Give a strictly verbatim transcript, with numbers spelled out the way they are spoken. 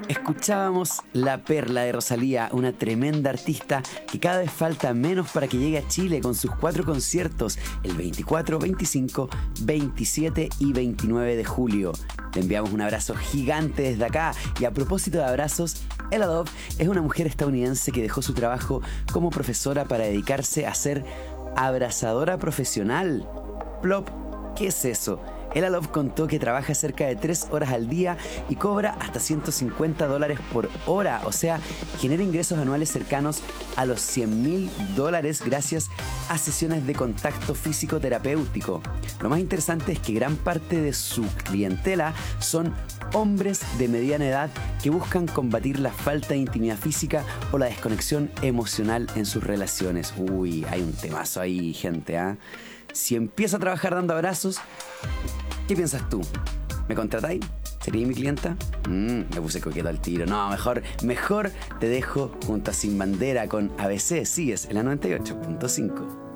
Escuchábamos La Perla de Rosalía, una tremenda artista que cada vez falta menos para que llegue a Chile con sus cuatro conciertos el veinticuatro, veinticinco, veintisiete y veintinueve de julio. Le enviamos un abrazo gigante desde acá y a propósito de abrazos, Ella Love es una mujer estadounidense que dejó su trabajo como profesora para dedicarse a ser abrazadora profesional. Plop, ¿qué es eso? Ella Love contó que trabaja cerca de tres horas al día y cobra hasta ciento cincuenta dólares por hora, o sea, genera ingresos anuales cercanos a los cien mil dólares gracias a sesiones de contacto físico terapéutico. Lo más interesante es que gran parte de su clientela son hombres de mediana edad que buscan combatir la falta de intimidad física o la desconexión emocional en sus relaciones. Uy, hay un temazo ahí, gente, ¿ah? ¿eh? Si empiezo a trabajar dando abrazos, ¿qué piensas tú? ¿Me contratáis? ¿Sería mi clienta? Mm, me puse coqueto al tiro. No, mejor, mejor te dejo junto a Sin Bandera con A B C. Sigues en la noventa y ocho punto cinco.